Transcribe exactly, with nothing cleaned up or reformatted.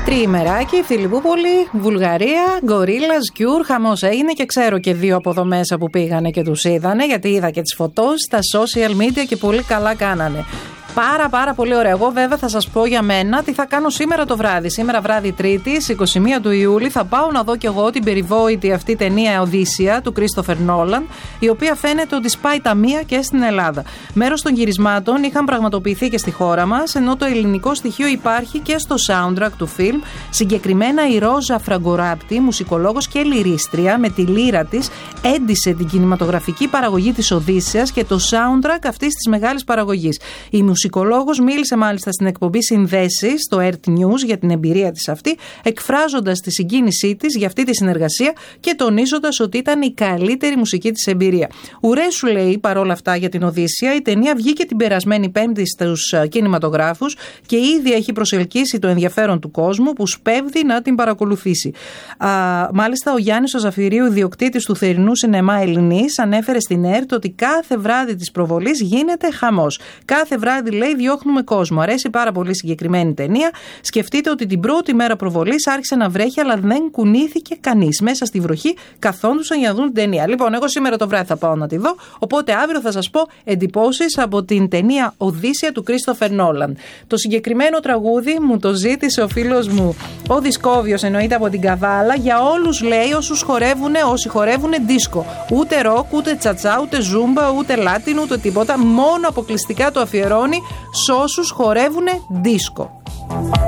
Τριημεράκι, Φιλιππούπολη, Βουλγαρία, Γκορίλας, Γκιουρ, χαμός έγινε και ξέρω και δύο από εδώ μέσα που πήγανε και τους είδανε, γιατί είδα και τις φωτός στα social media και πολύ καλά κάνανε. Πάρα πάρα πολύ ωραία. Εγώ βέβαια θα σας πω για μένα τι θα κάνω σήμερα το βράδυ. Σήμερα βράδυ Τρίτη, είκοσι μία του Ιούλη, θα πάω να δω κι εγώ την περιβόητη αυτή ταινία Οδύσσεια του Κρίστοφερ Νόλαν, η οποία φαίνεται ότι σπάει τα μία και στην Ελλάδα. Μέρος των γυρισμάτων είχαν πραγματοποιηθεί και στη χώρα μας, ενώ το ελληνικό στοιχείο υπάρχει και στο soundtrack του φιλμ. Συγκεκριμένα η Ρόζα Φραγκοράπτη, μουσικολόγος και λυρίστρια, με τη λύρα της έντισε την κινηματογραφική παραγωγή της Οδύσσειας και το soundtrack αυτής της μεγάλης παραγωγής. Η μουσικολόγος μίλησε μάλιστα στην εκπομπή Συνδέσεις στο Earth News για την εμπειρία της αυτή, εκφράζοντας τη συγκίνησή της για αυτή τη συνεργασία και τονίζοντας ότι ήταν η καλύτερη μουσική της εμπειρία. Ουρέσου, λέει, παρόλα αυτά για την Οδύσσεια, η ταινία βγήκε την περασμένη Πέμπτη στους κινηματογράφους και ήδη έχει προσελκύσει το ενδιαφέρον του κόσμου που σπέβδει να την παρακολουθήσει. Α, μάλιστα, ο Γιάννης ο Ζαφυρίου, ιδιοκτήτης του θερινού σινεμά Ελληνής, ανέφερε στην ΕΡΤ ότι κάθε βράδυ της προβολής γίνεται χαμός. Κάθε βράδυ, λέει, διώχνουμε κόσμο. Αρέσει πάρα πολύ συγκεκριμένη ταινία. Σκεφτείτε ότι την πρώτη μέρα προβολής άρχισε να βρέχει, αλλά δεν κουνήθηκε κανείς. Μέσα στη βροχή καθόντουσαν για να δουν την ταινία. Λοιπόν, εγώ σήμερα το βράδυ θα πάω να τη δω. Οπότε αύριο θα σας πω εντυπώσεις από την ταινία Οδύσσεια του Κρίστοφερ Νόλαν. Το συγκεκριμένο τραγούδι μου το ζήτησε ο φίλος μου ο Δισκόβιος, εννοείται από την Καβάλα, για όλους, λέει, όσους χορεύουνε, όσοι χορεύουνε δίσκο. Ούτε ροκ, ούτε τσατσά, ούτε ζούμπα, ούτε λάτιν, ούτε τίποτα. Μόνο αποκλειστικά το αφιερώνει σ' όσους χορεύουνε δίσκο.